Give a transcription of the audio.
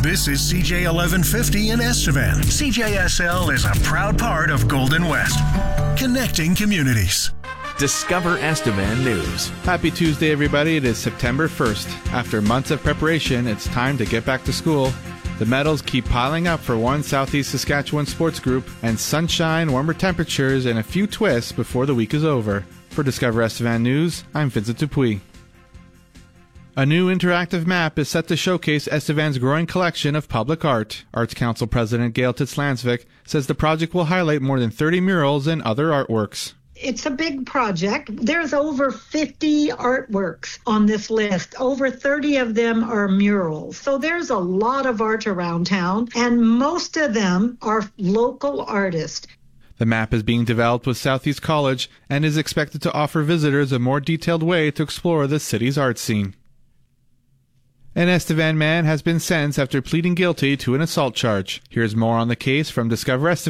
This is CJ 1150 in Estevan. CJSL is a proud part of Golden West, connecting communities. Discover Estevan News. Happy Tuesday, everybody. It is September 1st. After months of preparation, it's time to get back to school. The medals keep piling up for one Southeast Saskatchewan sports group, and sunshine, warmer temperatures, and a few twists before the week is over. For Discover Estevan News, I'm Vincent Dupuis. A new interactive map is set to showcase Estevan's growing collection of public art. Arts Council President Gail Titz-Lansvik says the project will highlight more than 30 murals and other artworks. It's a big project. There's over 50 artworks on this list. Over 30 of them are murals. So there's a lot of art around town, and most of them are local artists. The map is being developed with Southeast College and is expected to offer visitors a more detailed way to explore the city's art scene. An Estevan man has been sentenced after pleading guilty to an assault charge. Here's more on the case from Discover Estevan.